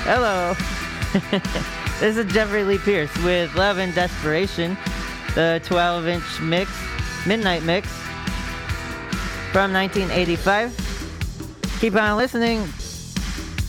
Hello. This is Jeffrey Lee Pierce with Love and Desperation, the 12-inch mix, Midnight Mix from 1985. Keep on listening.